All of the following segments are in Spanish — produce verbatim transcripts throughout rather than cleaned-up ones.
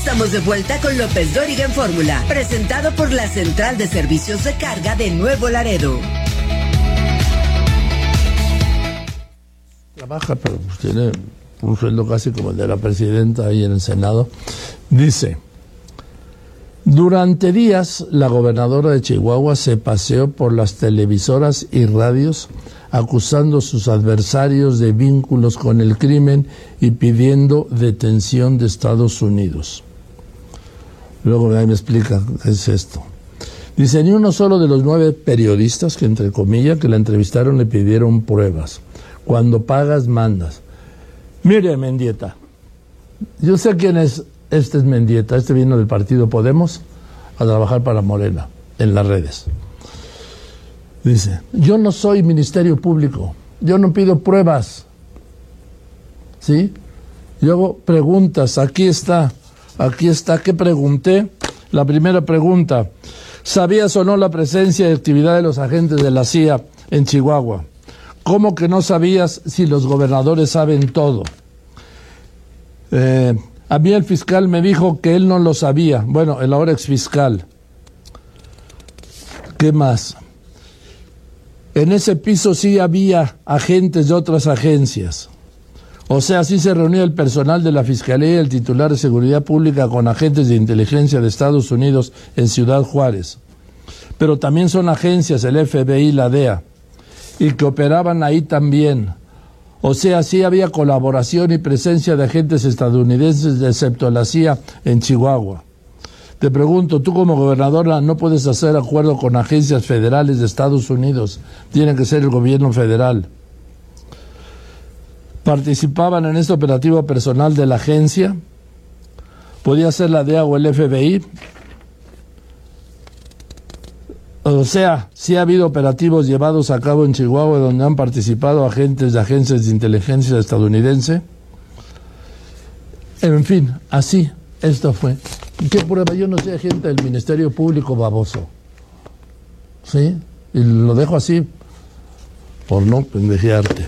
estamos de vuelta con López Dóriga en Fórmula, presentado por la Central de Servicios de Carga de Nuevo Laredo. Trabaja, pero pues tiene un sueldo casi como el de la presidenta ahí en el Senado. Dice: durante días, la gobernadora de Chihuahua se paseó por las televisoras y radios acusando a sus adversarios de vínculos con el crimen y pidiendo detención de Estados Unidos. Luego ahí me explica qué es esto. Dice: ni uno solo de los nueve periodistas que, entre comillas, que la entrevistaron le pidieron pruebas. Cuando pagas, mandas. Mire, Mendieta, yo sé quién es. Este es Mendieta, este vino del partido Podemos a trabajar para Morena en las redes. Dice: yo no soy Ministerio Público, yo no pido pruebas, ¿sí? Yo hago preguntas, aquí está, aquí está, ¿qué pregunté? La primera pregunta: ¿sabías o no la presencia y actividad de los agentes de la C I A en Chihuahua? ¿Cómo que no sabías si los gobernadores saben todo? Eh... A mí el fiscal me dijo que él no lo sabía. Bueno, el ahora exfiscal. ¿Qué más? En ese piso sí había agentes de otras agencias. O sea, sí se reunía el personal de la Fiscalía y el titular de Seguridad Pública con agentes de inteligencia de Estados Unidos en Ciudad Juárez. Pero también son agencias, el F B I, la D E A, y que operaban ahí también. O sea, sí había colaboración y presencia de agentes estadounidenses, excepto la C I A, en Chihuahua. Te pregunto, tú como gobernadora no puedes hacer acuerdo con agencias federales de Estados Unidos. Tiene que ser el gobierno federal. ¿Participaban en este operativo personal de la agencia? ¿Podía ser la D E A o el F B I? O sea, sí ha habido operativos llevados a cabo en Chihuahua donde han participado agentes de agencias de inteligencia estadounidense. En fin, así, esto fue. ¿Qué prueba? Yo no soy agente del Ministerio Público, baboso. ¿Sí? Y lo dejo así, por no pendejearte.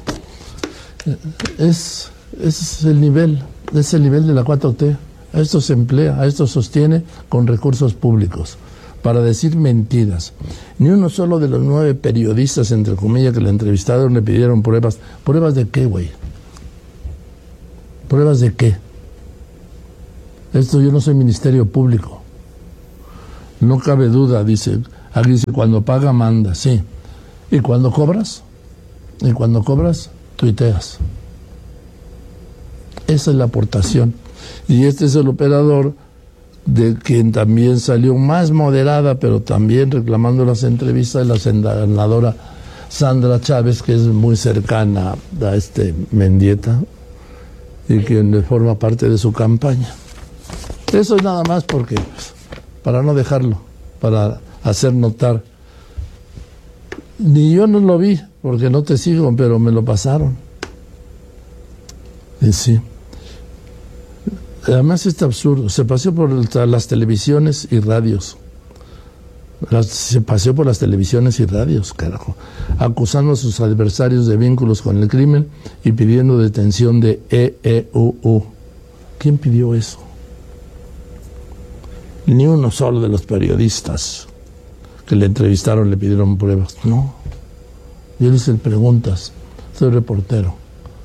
Es, es el nivel, es el nivel de la cuatro T. A esto se emplea, a esto sostiene con recursos públicos, para decir mentiras. Ni uno solo de los nueve periodistas, entre comillas, que le entrevistaron le pidieron pruebas. ¿Pruebas de qué, güey? ¿Pruebas de qué? Esto yo no soy Ministerio Público. No cabe duda, dice. Aquí dice, cuando paga, manda, sí. ¿Y cuando cobras? Y cuando cobras, tuiteas. Esa es la aportación. Y este es el operador de quien también salió más moderada, pero también reclamando las entrevistas de la senadora Sandra Chávez, que es muy cercana a este Mendieta y quien forma parte de su campaña. Eso es nada más porque, para no dejarlo, para hacer notar. Ni yo no lo vi, porque no te sigo, pero me lo pasaron. Y sí. Además, este absurdo. Se paseó por las televisiones y radios. Las, se paseó por las televisiones y radios, carajo. Acusando a sus adversarios de vínculos con el crimen y pidiendo detención de E E U U. ¿Quién pidió eso? Ni uno solo de los periodistas que le entrevistaron le pidieron pruebas. No. Yo le hice preguntas. Soy reportero.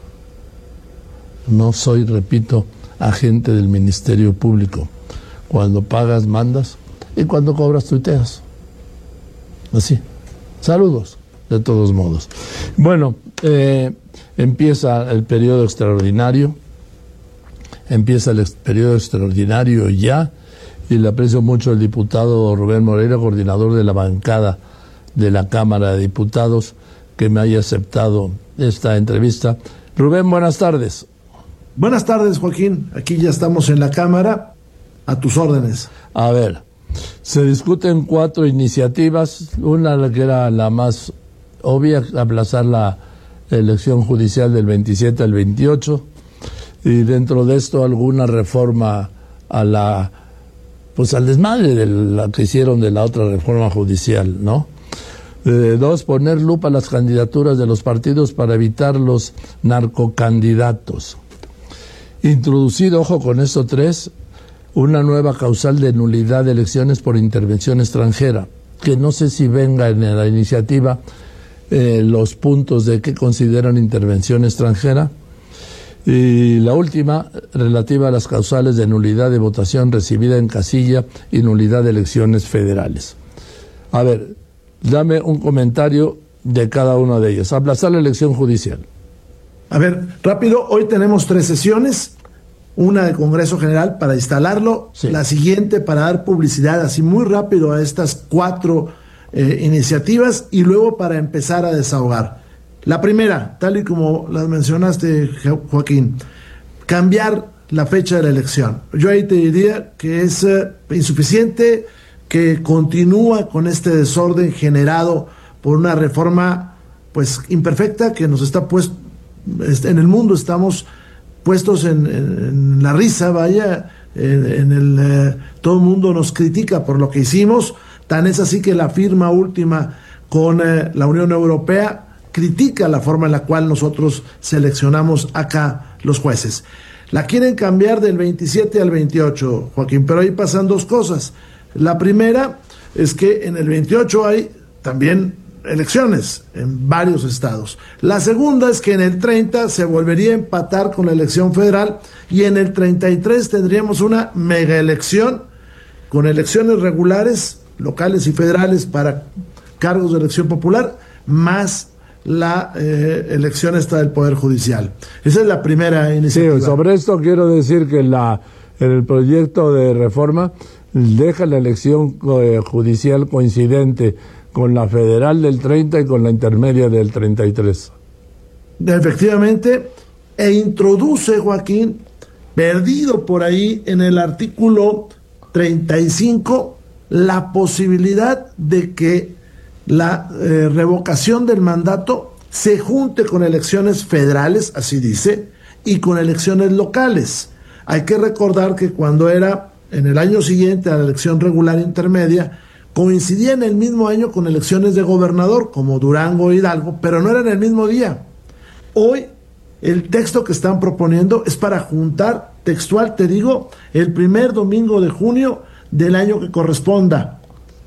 No soy, repito, agente del Ministerio Público. Cuando pagas, mandas, y cuando cobras, tuiteas. Así. Saludos, de todos modos. Bueno, eh, empieza el periodo extraordinario. Empieza el ex periodo extraordinario ya, y le aprecio mucho al diputado Rubén Moreira, coordinador de la bancada de la Cámara de Diputados, que me haya aceptado esta entrevista. Rubén, buenas tardes. Buenas tardes, Joaquín. Aquí ya estamos en la Cámara, a tus órdenes. A ver, se discuten cuatro iniciativas. Una que era la más obvia, aplazar la elección judicial del veintisiete al veintiocho, y dentro de esto alguna reforma a la, pues al desmadre de la que hicieron de la otra reforma judicial, ¿no? Eh, dos, poner lupa a las candidaturas de los partidos para evitar los narcocandidatos. Introducir, ojo con esto, tres, una nueva causal de nulidad de elecciones por intervención extranjera, que no sé si venga en la iniciativa eh, los puntos de qué consideran intervención extranjera. Y la última, relativa a las causales de nulidad de votación recibida en casilla y nulidad de elecciones federales. A ver, dame un comentario de cada una de ellas. Aplazar la elección judicial. A ver, rápido, hoy tenemos tres sesiones, una de Congreso General para instalarlo, sí. La siguiente para dar publicidad así muy rápido a estas cuatro eh, iniciativas y luego para empezar a desahogar. La primera, tal y como las mencionaste, Joaquín, cambiar la fecha de la elección. Yo ahí te diría que es eh, insuficiente, que continúa con este desorden generado por una reforma pues imperfecta que nos está puesto en el mundo. Estamos puestos en, en, en la risa, vaya, en, en el eh, todo el mundo nos critica por lo que hicimos. Tan es así que la firma última con eh, la Unión Europea critica la forma en la cual nosotros seleccionamos acá los jueces. La quieren cambiar del veintisiete al veintiocho, Joaquín, pero ahí pasan dos cosas. La primera es que en el veintiocho hay también elecciones en varios estados. La segunda es que en el treinta se volvería a empatar con la elección federal y en el treinta y tres tendríamos una mega elección con elecciones regulares, locales y federales para cargos de elección popular, más la eh, elección esta del Poder Judicial. Esa es la primera iniciativa. Sí, sobre esto quiero decir que la, en el proyecto de reforma deja la elección eh, judicial coincidente con la federal del treinta y con la intermedia del treinta y tres. Efectivamente, e introduce, Joaquín, perdido por ahí en el artículo treinta y cinco, la posibilidad de que la eh, revocación del mandato se junte con elecciones federales, así dice, y con elecciones locales. Hay que recordar que cuando era en el año siguiente a la elección regular intermedia, coincidía en el mismo año con elecciones de gobernador, como Durango e Hidalgo, pero no era en el mismo día. Hoy, el texto que están proponiendo es para juntar, textual te digo, el primer domingo de junio del año que corresponda,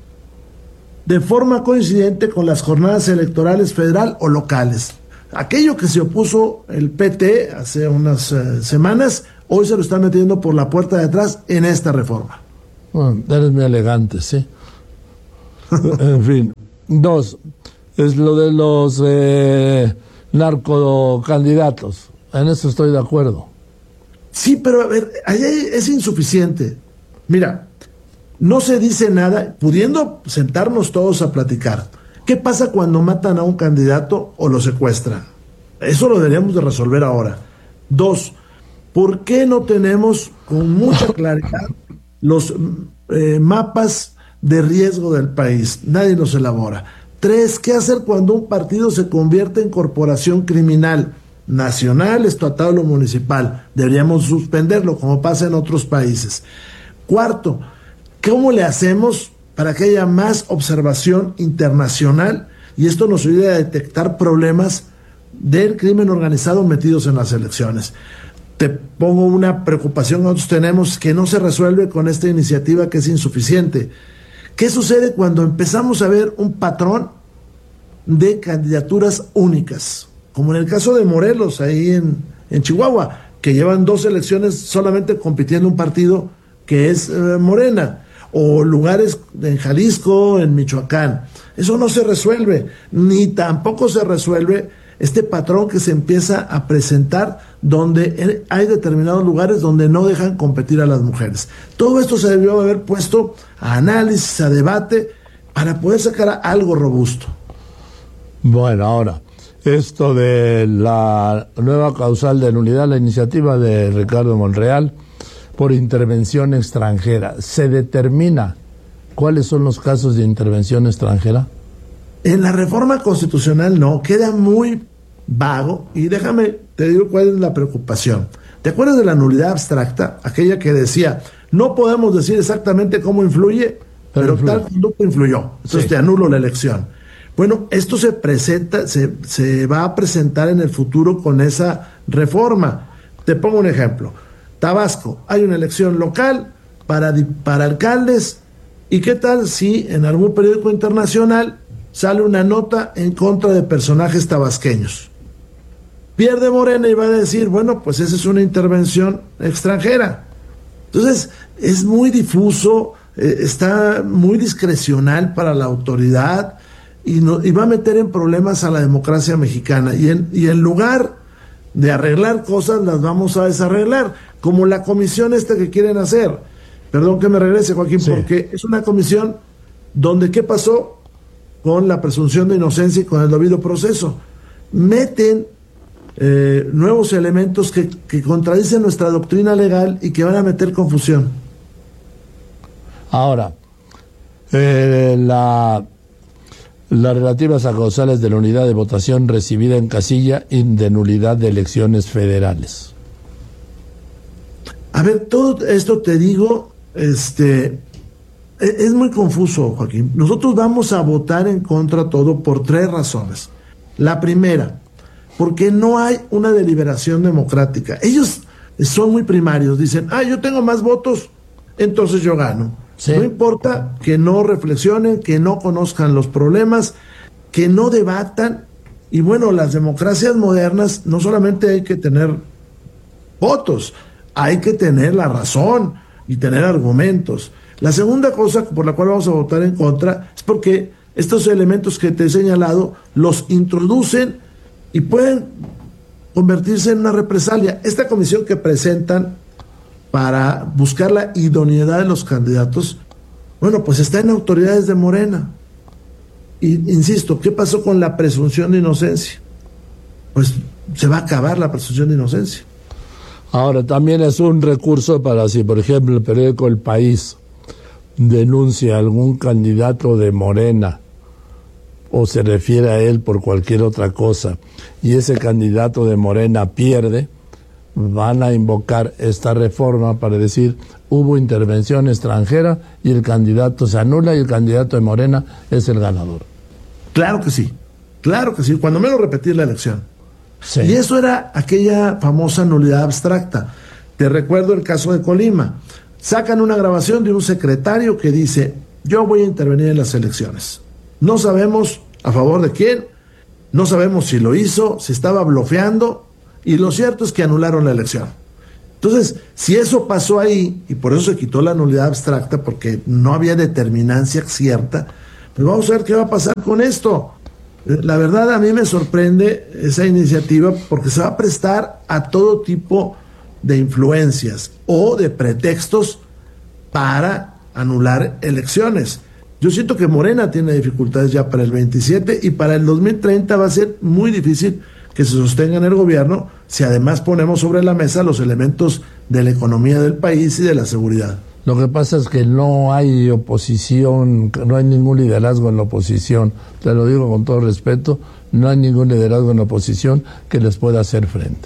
de forma coincidente con las jornadas electorales federal o locales. Aquello que se opuso el P T hace unas eh, semanas, hoy se lo están metiendo por la puerta de atrás en esta reforma. Bueno, eres muy elegante, sí. En fin. Dos, es lo de los eh, narcocandidatos. En eso estoy de acuerdo. Sí, pero a ver, ahí es insuficiente. Mira, no se dice nada, pudiendo sentarnos todos a platicar. ¿Qué pasa cuando matan a un candidato o lo secuestran? Eso lo deberíamos de resolver ahora. Dos, ¿por qué no tenemos con mucha claridad los eh, mapas de riesgo del país? Nadie los elabora. Tres, ¿qué hacer cuando un partido se convierte en corporación criminal? Nacional, estatal o municipal. Deberíamos suspenderlo, como pasa en otros países. Cuarto, ¿cómo le hacemos para que haya más observación internacional? Y esto nos ayude a detectar problemas del crimen organizado metidos en las elecciones. Te pongo una preocupación que nosotros tenemos que no se resuelve con esta iniciativa, que es insuficiente. ¿Qué sucede cuando empezamos a ver un patrón de candidaturas únicas? Como en el caso de Morelos, ahí en, en Chihuahua, que llevan dos elecciones solamente compitiendo un partido que es eh, Morena, o lugares en Jalisco, en Michoacán. Eso no se resuelve, ni tampoco se resuelve este patrón que se empieza a presentar, donde hay determinados lugares donde no dejan competir a las mujeres. Todo esto se debió haber puesto a análisis, a debate, para poder sacar algo robusto. Bueno, ahora, esto de la nueva causal de nulidad, la iniciativa de Ricardo Monreal, por intervención extranjera, ¿se determina cuáles son los casos de intervención extranjera? En la reforma constitucional no, queda muy vago, y déjame, te digo cuál es la preocupación. ¿Te acuerdas de la nulidad abstracta? Aquella que decía, no podemos decir exactamente cómo influye, pero, pero tal conducta influyó, entonces sí, te anulo la elección. Bueno, esto se presenta, se, se va a presentar en el futuro con esa reforma. Te pongo un ejemplo. Tabasco, hay una elección local para, para alcaldes. ¿Y qué tal si en algún periódico internacional sale una nota en contra de personajes tabasqueños? Pierde Morena y va a decir, bueno, pues esa es una intervención extranjera. Entonces, es muy difuso, eh, está muy discrecional para la autoridad y, no, y va a meter en problemas a la democracia mexicana. Y en, y en lugar de arreglar cosas, las vamos a desarreglar, como la comisión esta que quieren hacer. Perdón que me regrese, Joaquín, sí. Porque es una comisión donde, ¿qué pasó con la presunción de inocencia y con el debido proceso? Meten eh, nuevos elementos que, que contradicen nuestra doctrina legal y que van a meter confusión. Ahora, eh, la, las relativas a causales de la unidad de votación recibida en casilla y de nulidad de elecciones federales. A ver, todo esto te digo, este, es muy confuso, Joaquín. Nosotros vamos a votar en contra todo por tres razones. La primera, porque no hay una deliberación democrática. Ellos son muy primarios, dicen, ah, yo tengo más votos, entonces yo gano. Sí. No importa que no reflexionen, que no conozcan los problemas, que no debatan. Y bueno, las democracias modernas no solamente hay que tener votos, hay que tener la razón y tener argumentos. La segunda cosa por la cual vamos a votar en contra es porque estos elementos que te he señalado los introducen y pueden convertirse en una represalia. Esta comisión que presentan para buscar la idoneidad de los candidatos, bueno, pues está en autoridades de Morena. Y insisto, ¿qué pasó con la presunción de inocencia? Pues se va a acabar la presunción de inocencia. Ahora, también es un recurso para si, por ejemplo, el periódico El País denuncia a algún candidato de Morena o se refiere a él por cualquier otra cosa y ese candidato de Morena pierde, van a invocar esta reforma para decir hubo intervención extranjera y el candidato se anula y el candidato de Morena es el ganador. Claro que sí, claro que sí, cuando menos repetir la elección. Sí. Y eso era aquella famosa nulidad abstracta. Te recuerdo el caso de Colima. Sacan una grabación de un secretario que dice, yo voy a intervenir en las elecciones. No sabemos a favor de quién, no sabemos si lo hizo, si estaba blofeando, y lo cierto es que anularon la elección. Entonces, si eso pasó ahí, y por eso se quitó la nulidad abstracta, porque no había determinancia cierta, pues vamos a ver qué va a pasar con esto. La verdad, a mí me sorprende esa iniciativa porque se va a prestar a todo tipo de influencias o de pretextos para anular elecciones. Yo siento que Morena tiene dificultades ya para el veintisiete y para el dos mil treinta va a ser muy difícil que se sostenga en el gobierno si además ponemos sobre la mesa los elementos de la economía del país y de la seguridad. Lo que pasa es que no hay oposición, no hay ningún liderazgo en la oposición, te lo digo con todo respeto, no hay ningún liderazgo en la oposición que les pueda hacer frente.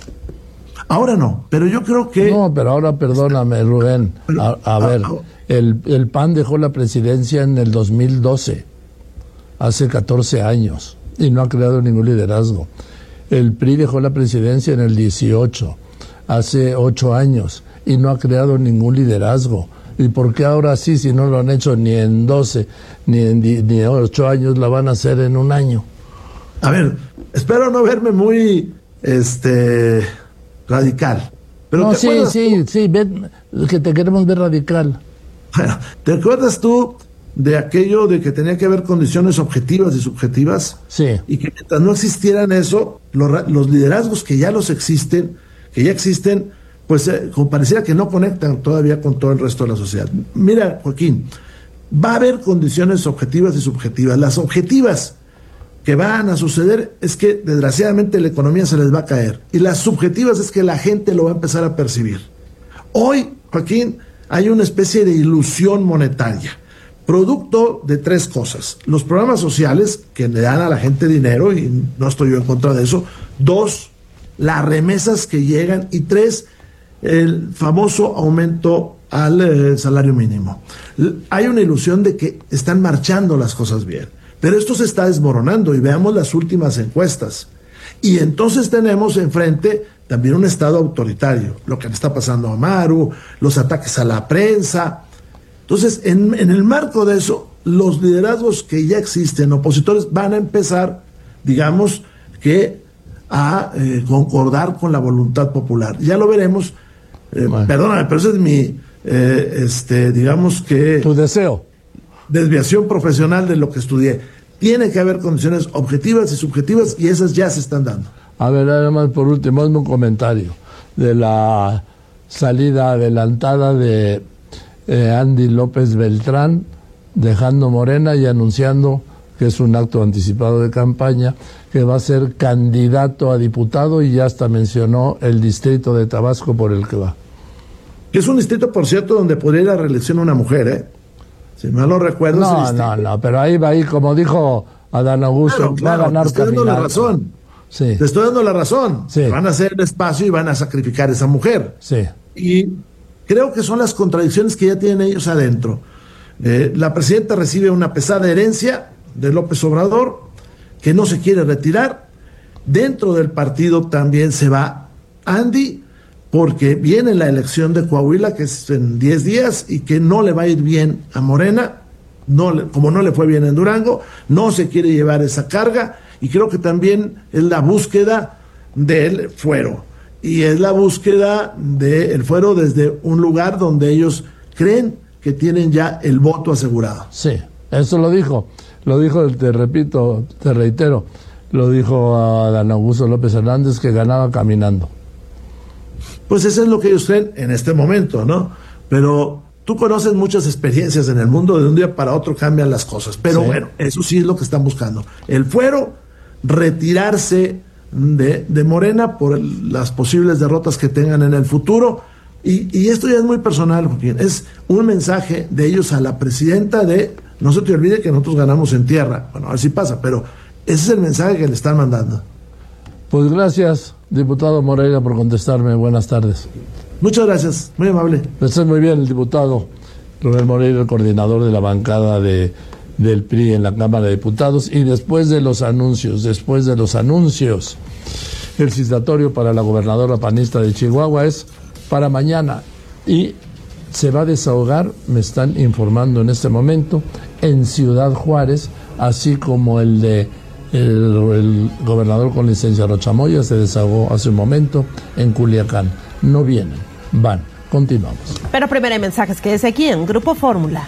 Ahora no, pero yo creo que... No, pero ahora perdóname, Rubén, a, a ver, el, el P A N dejó la presidencia en el dos mil doce, hace catorce años, y no ha creado ningún liderazgo. El P R I dejó la presidencia en el dieciocho, hace ocho años, y no ha creado ningún liderazgo. ¿Y por qué ahora sí, si no lo han hecho ni en doce, ni en, ni en ocho años, la van a hacer en un año? A ver, espero no verme muy este radical. Pero no, sí, sí, tú? sí, ven, que te queremos ver radical. Bueno, ¿te acuerdas tú de aquello de que tenía que haber condiciones objetivas y subjetivas? Sí. Y que mientras no existieran eso, los, los liderazgos que ya los existen, que ya existen, pues eh, como pareciera que no conectan todavía con todo el resto de la sociedad. Mira, Joaquín, va a haber condiciones objetivas y subjetivas. Las objetivas que van a suceder es que desgraciadamente la economía se les va a caer. Y las subjetivas es que la gente lo va a empezar a percibir. Hoy, Joaquín, hay una especie de ilusión monetaria, producto de tres cosas. Los programas sociales que le dan a la gente dinero, y no estoy yo en contra de eso. Dos, las remesas que llegan. Y tres, el famoso aumento al eh, salario mínimo. Hay una ilusión de que están marchando las cosas bien, pero esto se está desmoronando y veamos las últimas encuestas. Y entonces tenemos enfrente también un Estado autoritario, lo que le está pasando a Maru, los ataques a la prensa. Entonces, en, en el marco de eso, los liderazgos que ya existen, opositores, van a empezar, digamos, que a eh, concordar con la voluntad popular. Ya lo veremos. Eh, bueno. Perdóname, pero ese es mi, eh, este, digamos que... Tu deseo. Desviación profesional de lo que estudié. Tiene que haber condiciones objetivas y subjetivas y esas ya se están dando. A ver, además, por último, hazme un comentario de la salida adelantada de eh, Andy López Beltrán, dejando Morena y anunciando que es un acto anticipado de campaña, que va a ser candidato a diputado y ya hasta mencionó el distrito de Tabasco por el que va. Que es un distrito, por cierto, donde podría ir a reelección una mujer, ¿eh? Si mal no recuerdo. No, no, no, pero ahí va ahí, como dijo Adán Augusto, claro, claro, va a ganar. Te estoy dando la razón. Sí. Te estoy dando la razón. Sí. Van a hacer el espacio y van a sacrificar a esa mujer. Sí. Y creo que son las contradicciones que ya tienen ellos adentro. Eh, la presidenta recibe una pesada herencia de López Obrador, que no se quiere retirar. Dentro del partido también se va Andy, porque viene la elección de Coahuila, que es en diez días, y que no le va a ir bien a Morena, no le, como no le fue bien en Durango, no se quiere llevar esa carga, y creo que también es la búsqueda del fuero, y es la búsqueda del fuero desde un lugar donde ellos creen que tienen ya el voto asegurado. Sí, eso lo dijo, lo dijo, te repito, te reitero, lo dijo a Adán Augusto López Hernández, que ganaba caminando. Pues eso es lo que ellos creen en este momento, ¿no? Pero tú conoces muchas experiencias en el mundo, de un día para otro cambian las cosas. Pero sí, bueno, eso sí es lo que están buscando. El fuero, retirarse de, de Morena por el, las posibles derrotas que tengan en el futuro. Y, y esto ya es muy personal, Joaquín. Es un mensaje de ellos a la presidenta de, no se te olvide que nosotros ganamos en tierra. Bueno, así pasa, pero ese es el mensaje que le están mandando. Pues gracias, diputado Moreira, por contestarme. Buenas tardes. Muchas gracias, muy amable. Está muy bien el diputado Rubén Moreira, el coordinador de la bancada de, del P R I en la Cámara de Diputados. Y después de los anuncios, después de los anuncios, el citatorio para la gobernadora panista de Chihuahua es para mañana. Y se va a desahogar, me están informando en este momento, en Ciudad Juárez, así como el de El, el gobernador con licencia Rochamoya se desahogó hace un momento en Culiacán. No vienen, van. Continuamos. Pero primero hay mensajes. Quédese aquí en Grupo Fórmula.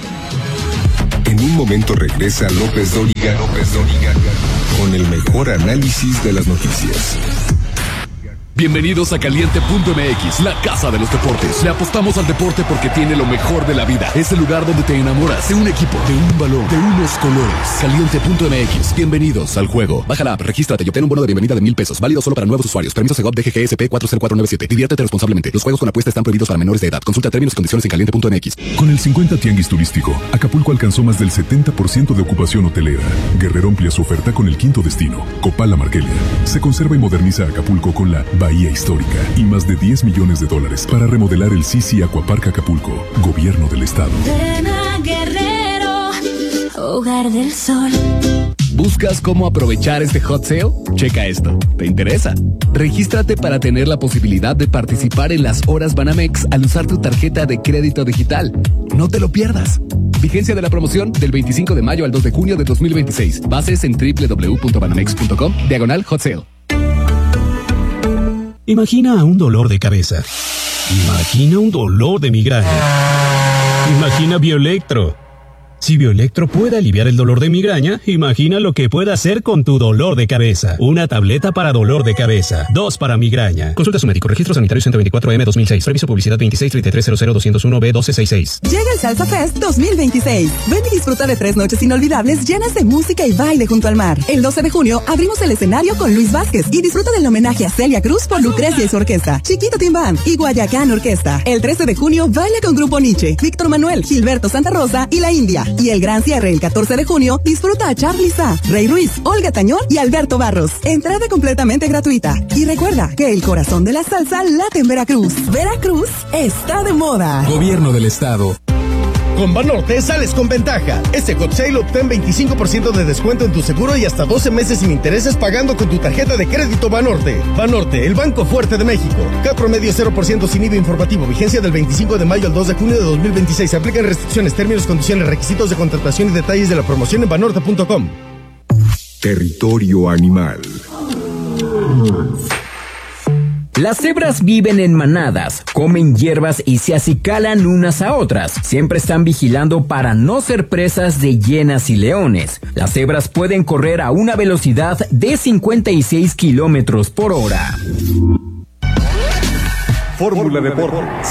En un momento regresa López Dóriga, López Dóriga, con el mejor análisis de las noticias. Bienvenidos a Caliente punto M X, la casa de los deportes. Le apostamos al deporte porque tiene lo mejor de la vida. Es el lugar donde te enamoras de un equipo, de un balón, de unos colores. Caliente punto M X, bienvenidos al juego. Baja la app, regístrate y obtén un bono de bienvenida de mil pesos. Válido solo para nuevos usuarios. Permiso Segov D G G S P cuatro cero cuatro nueve siete. Diviértete responsablemente. Los juegos con apuesta están prohibidos para menores de edad. Consulta términos y condiciones en Caliente punto M X. Con el cincuenta Tianguis Turístico, Acapulco alcanzó más del setenta por ciento de ocupación hotelera. Guerrero amplía su oferta con el quinto destino, Copala Marquelia. Se conserva y moderniza Acapulco con la Bahía Histórica y más de diez millones de dólares para remodelar el Sisi Aquapark Acapulco, Gobierno del Estado. Ven Guerrero, hogar del sol. ¿Buscas cómo aprovechar este hot sale? Checa esto. ¿Te interesa? Regístrate para tener la posibilidad de participar en las horas Banamex al usar tu tarjeta de crédito digital. No te lo pierdas. Vigencia de la promoción del veinticinco de mayo al dos de junio de dos mil veintiséis. Bases en doble u doble u doble u punto banamex punto com, diagonal hot sale. Imagina un dolor de cabeza. Imagina un dolor de migraña. Imagina Bioelectro. Si Bioelectro puede aliviar el dolor de migraña, imagina lo que puede hacer con tu dolor de cabeza. Una tableta para dolor de cabeza. Dos para migraña. Consulta a su médico. Registro sanitario ciento veinticuatro M dos mil seis. Previso publicidad veintiséis treinta y tres cero cero doscientos uno B doce sesenta y seis. Llega el Salsa Fest dos mil veintiséis. Ven y disfruta de tres noches inolvidables llenas de música y baile junto al mar. El doce de junio abrimos el escenario con Luis Vázquez y disfruta del homenaje a Celia Cruz por Lucrecia y su orquesta, Chiquito Team Band y Guayacán Orquesta. El trece de junio baila con Grupo Nietzsche, Víctor Manuel, Gilberto Santa Rosa y La India. Y el gran cierre el catorce de junio disfruta a Charly Sa, Rey Ruiz, Olga Tañón y Alberto Barros. Entrada completamente gratuita. Y recuerda que el corazón de la salsa late en Veracruz. Veracruz está de moda. Gobierno del Estado. Con Banorte sales con ventaja. Este Hot Sale obtén veinticinco por ciento de descuento en tu seguro y hasta doce meses sin intereses pagando con tu tarjeta de crédito Banorte. Banorte, el banco fuerte de México. C A T promedio cero por ciento sin I V A informativo. Vigencia del veinticinco de mayo al dos de junio de dos mil veintiséis. Se aplican restricciones, términos, condiciones, requisitos de contratación y detalles de la promoción en banorte punto com. Territorio animal. Las cebras viven en manadas, comen hierbas y se acicalan unas a otras. Siempre están vigilando para no ser presas de hienas y leones. Las cebras pueden correr a una velocidad de cincuenta y seis kilómetros por hora. Fórmula Deportes.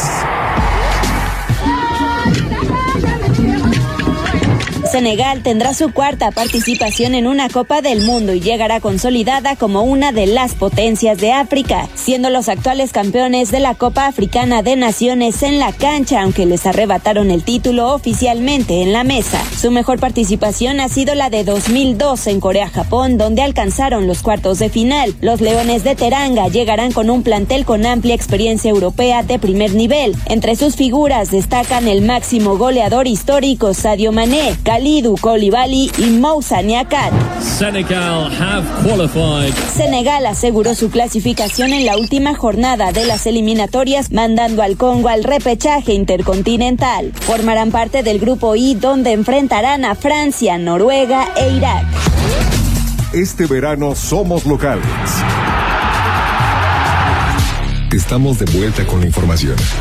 Senegal tendrá su cuarta participación en una Copa del Mundo y llegará consolidada como una de las potencias de África, siendo los actuales campeones de la Copa Africana de Naciones en la cancha, aunque les arrebataron el título oficialmente en la mesa. Su mejor participación ha sido la de dos mil dos en Corea-Japón, donde alcanzaron los cuartos de final. Los Leones de Teranga llegarán con un plantel con amplia experiencia europea de primer nivel. Entre sus figuras destacan el máximo goleador histórico Sadio Mané, Kalidou Koulibaly y Moussa Niakhaté. Senegal have qualified. Senegal aseguró su clasificación en la última jornada de las eliminatorias, mandando al Congo al repechaje intercontinental. Formarán parte del grupo I, donde enfrentarán a Francia, Noruega e Irak. Este verano somos locales. Estamos de vuelta con la información.